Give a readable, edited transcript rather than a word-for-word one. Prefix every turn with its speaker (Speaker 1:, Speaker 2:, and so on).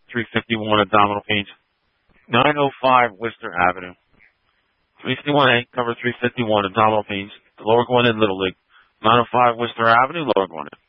Speaker 1: 351 abdominal pains. 905 Worcester Avenue. 351A, cover 351 abdominal pains. Lower Gwinnett, Little League. 905 Worcester Avenue, Lower Gwinnett.